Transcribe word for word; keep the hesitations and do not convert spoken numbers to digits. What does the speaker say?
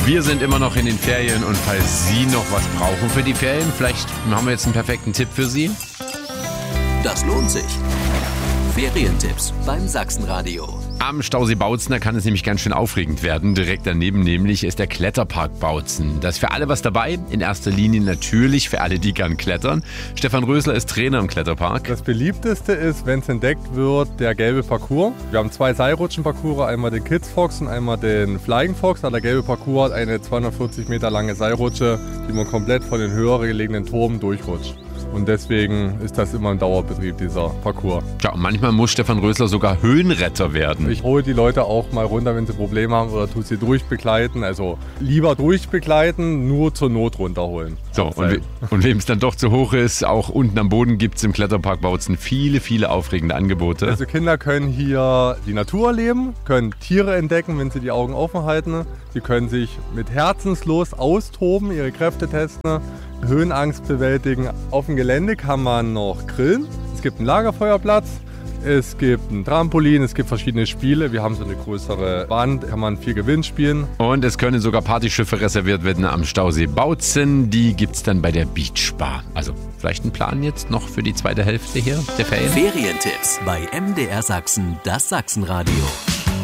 Wir sind immer noch in den Ferien und falls Sie noch was brauchen für die Ferien, vielleicht haben wir jetzt einen perfekten Tipp für Sie. Das lohnt sich. Ferientipps beim Sachsenradio. Am Stausee Bautzen, da kann es nämlich ganz schön aufregend werden. Direkt daneben nämlich ist der Kletterpark Bautzen. Da ist für alle was dabei. In erster Linie natürlich für alle, die gern klettern. Stefan Rösler ist Trainer im Kletterpark. Das beliebteste ist, wenn es entdeckt wird, der gelbe Parcours. Wir haben zwei Seilrutschenparcours, einmal den Kids Fox und einmal den Flying Fox. Der gelbe Parcours hat eine zweihundertvierzig Meter lange Seilrutsche, die man komplett von den höher gelegenen Turmen durchrutscht. Und deswegen ist das immer ein Dauerbetrieb, dieser Parcours. Ja, und manchmal muss Stefan Rösler sogar Höhenretter werden. Ich hole die Leute auch mal runter, wenn sie Probleme haben, oder tue sie durchbegleiten. Also lieber durchbegleiten, nur zur Not runterholen. So, und, we und wem es dann doch zu hoch ist, auch unten am Boden gibt es im Kletterpark Bautzen viele, viele aufregende Angebote. Also Kinder können hier die Natur erleben, können Tiere entdecken, wenn sie die Augen offen halten. Sie können sich mit Herzenslos austoben, ihre Kräfte testen, Höhenangst bewältigen. Auf dem Gelände kann man noch grillen. Es gibt einen Lagerfeuerplatz. Es gibt ein Trampolin, es gibt verschiedene Spiele. Wir haben so eine größere Wand, kann man viel Gewinn spielen. Und es können sogar Partyschiffe reserviert werden am Stausee Bautzen. Die gibt's dann bei der Beach Bar. Also vielleicht ein Plan jetzt noch für die zweite Hälfte hier der Ferien? Ferientipps bei M D R Sachsen, das Sachsenradio.